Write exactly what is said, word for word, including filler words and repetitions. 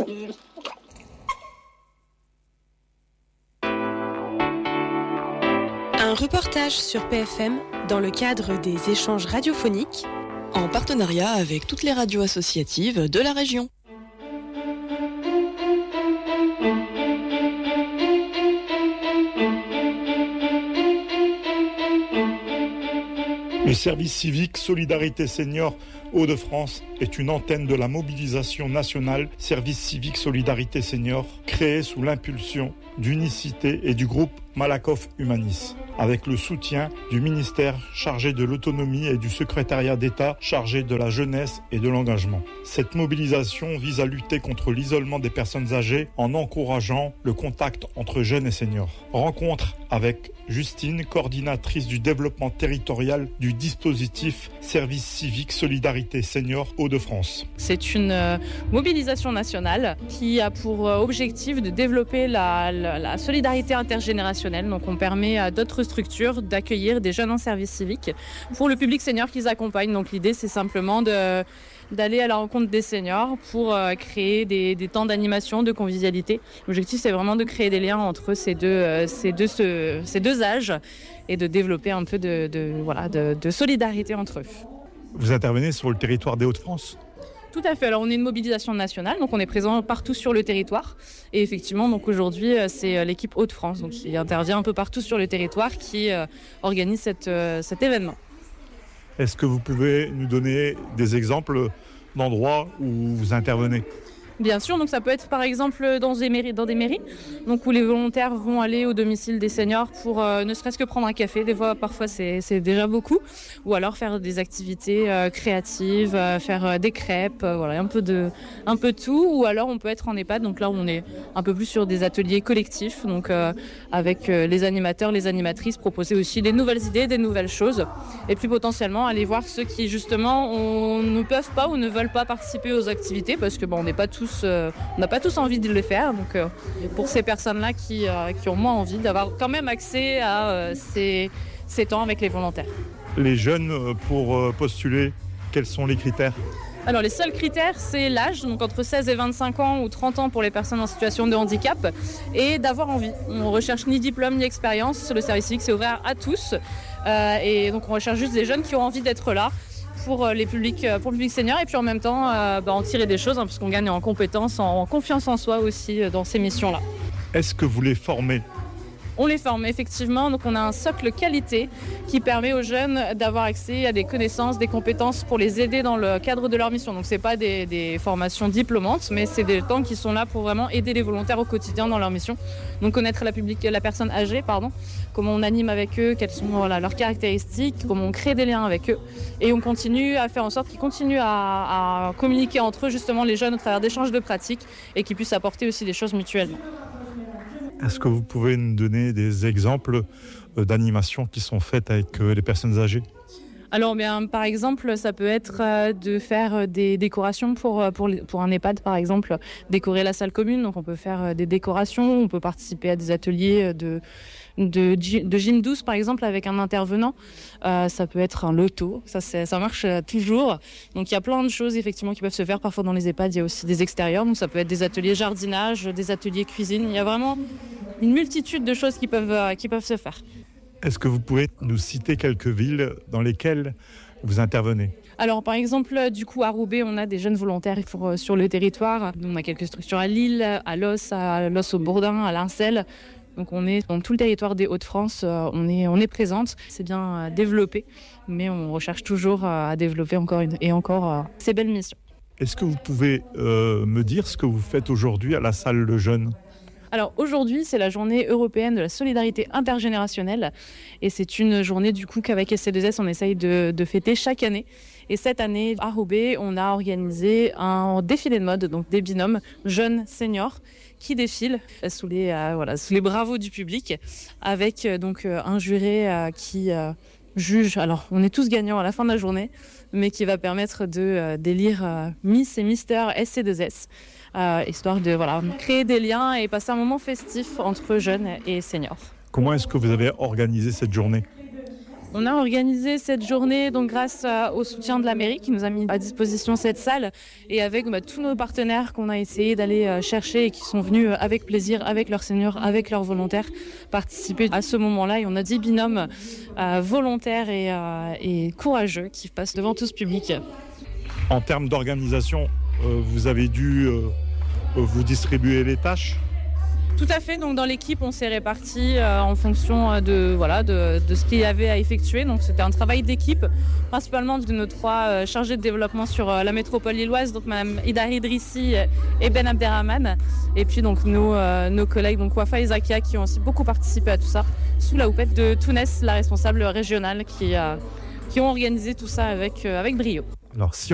Un reportage sur P F M dans le cadre des échanges radiophoniques en partenariat avec toutes les radios associatives de la région. Le service civique Solidarité Senior Hauts-de-France est une antenne de la mobilisation nationale Service civique Solidarité Senior, créée sous l'impulsion d'Unicité et du groupe Malakoff Humanis, avec le soutien du ministère chargé de l'autonomie et du secrétariat d'État chargé de la jeunesse et de l'engagement. Cette mobilisation vise à lutter contre l'isolement des personnes âgées en encourageant le contact entre jeunes et seniors. Rencontre avec Justine, coordinatrice du développement territorial du dispositif Service civique Solidarité Senior Hauts-de-France. C'est une euh, mobilisation nationale qui a pour euh, objectif de développer la, la, la solidarité intergénérationnelle. Donc on permet à d'autres structures d'accueillir des jeunes en service civique pour le public senior qu'ils accompagnent. Donc l'idée c'est simplement de d'aller à la rencontre des seniors pour euh, créer des, des temps d'animation, de convivialité. L'objectif, c'est vraiment de créer des liens entre ces deux, euh, ces deux, ce, ces deux âges et de développer un peu de, de, voilà, de, de solidarité entre eux. Vous intervenez sur le territoire des Hauts-de-France ? Tout à fait. Alors, on est une mobilisation nationale, donc on est présent partout sur le territoire. Et effectivement, donc aujourd'hui, c'est l'équipe Hauts-de-France, donc qui intervient un peu partout sur le territoire, qui euh, organise cette, euh, cet événement. Est-ce que vous pouvez nous donner des exemples d'endroits où vous intervenez ? Bien sûr, donc ça peut être par exemple dans des mairies, dans des mairies donc où les volontaires vont aller au domicile des seniors pour euh, ne serait-ce que prendre un café. Des fois, parfois, c'est, c'est déjà beaucoup. Ou alors faire des activités euh, créatives, euh, faire euh, des crêpes, euh, voilà, un peu de, un peu de tout. Ou alors, on peut être en EHPAD. Donc là, on est un peu plus sur des ateliers collectifs, donc euh, avec euh, les animateurs, les animatrices, proposer aussi des nouvelles idées, des nouvelles choses. Et puis potentiellement, aller voir ceux qui justement on, ne peuvent pas ou ne veulent pas participer aux activités parce que bon, on n'est pas tous Euh, on n'a pas tous envie de le faire, donc euh, pour ces personnes-là qui, euh, qui ont moins envie d'avoir quand même accès à euh, ces, ces temps avec les volontaires. Les jeunes, pour postuler, quels sont les critères ? Alors les seuls critères, c'est l'âge, donc entre seize et vingt-cinq ans ou trente ans pour les personnes en situation de handicap, et d'avoir envie. On ne recherche ni diplôme ni expérience, le service civique c'est ouvert à tous, euh, et donc on recherche juste des jeunes qui ont envie d'être là, pour les publics, pour le public senior et puis en même temps euh, bah, en tirer des choses hein, parce qu'on gagne en compétences, en confiance en soi aussi euh, dans ces missions-là. Est-ce que vous les formez ? On les forme effectivement, donc on a un socle qualité qui permet aux jeunes d'avoir accès à des connaissances, des compétences pour les aider dans le cadre de leur mission. Donc c'est pas des, des formations diplômantes, mais c'est des temps qui sont là pour vraiment aider les volontaires au quotidien dans leur mission. Donc connaître la, public, la personne âgée, pardon, comment on anime avec eux, quelles sont voilà, leurs caractéristiques, comment on crée des liens avec eux. Et on continue à faire en sorte qu'ils continuent à, à communiquer entre eux, justement les jeunes, au travers d'échanges de pratiques et qu'ils puissent apporter aussi des choses mutuellement. Est-ce que vous pouvez nous donner des exemples d'animations qui sont faites avec les personnes âgées ? Alors, bien, par exemple, ça peut être de faire des décorations pour, pour, pour un EHPAD, par exemple, décorer la salle commune. Donc, on peut faire des décorations, on peut participer à des ateliers de, de, de gym douce, par exemple, avec un intervenant. Euh, ça peut être un loto, ça, c'est, ça marche toujours. Donc, il y a plein de choses, effectivement, qui peuvent se faire. Parfois, dans les EHPAD, il y a aussi des extérieurs. Donc, ça peut être des ateliers jardinage, des ateliers cuisine. Il y a vraiment une multitude de choses qui peuvent, qui peuvent se faire. Est-ce que vous pouvez nous citer quelques villes dans lesquelles vous intervenez ? Alors, par exemple, du coup, à Roubaix, on a des jeunes volontaires pour, sur le territoire. On a quelques structures à Lille, à Los, à Los-au-Bourdin, à Lincelles. Donc, on est dans tout le territoire des Hauts-de-France. On est, on est présente. C'est bien développé, mais on recherche toujours à développer encore une, et encore ces belles missions. Est-ce que vous pouvez euh, me dire ce que vous faites aujourd'hui à la salle de jeunes ? Alors aujourd'hui, c'est la journée européenne de la solidarité intergénérationnelle et c'est une journée du coup qu'avec S C deux S, on essaye de, de fêter chaque année. Et cette année, à Roubaix, on a organisé un défilé de mode, donc des binômes jeunes seniors qui défilent sous les, euh, voilà, sous les bravos du public avec euh, donc euh, un juré euh, qui euh, juge. Alors, on est tous gagnants à la fin de la journée, mais qui va permettre de euh, d'élire euh, Miss et Mister S C deux S. Euh, histoire de voilà, créer des liens et passer un moment festif entre jeunes et seniors. Comment est-ce que vous avez organisé cette journée ? On a organisé cette journée donc grâce à, au soutien de la mairie qui nous a mis à disposition cette salle et avec bah, tous nos partenaires qu'on a essayé d'aller euh, chercher et qui sont venus euh, avec plaisir, avec leurs seniors, avec leurs volontaires participer à ce moment-là. Et on a dix binômes euh, volontaires et, euh, et courageux qui passent devant tout ce public. En termes d'organisation, euh, vous avez dû euh, vous distribuer les tâches ? Tout à fait, donc dans l'équipe on s'est répartis euh, en fonction de, voilà, de, de ce qu'il y avait à effectuer. Donc c'était un travail d'équipe, principalement de nos trois euh, chargés de développement sur euh, la métropole lilloise, donc Mme Ida Idrissi et Ben Abderrahman. Et puis donc nos, euh, nos collègues, donc Wafa et Zakia, qui ont aussi beaucoup participé à tout ça, sous la houppette de Tounès, la responsable régionale, qui, euh, qui ont organisé tout ça avec, euh, avec brio. Alors si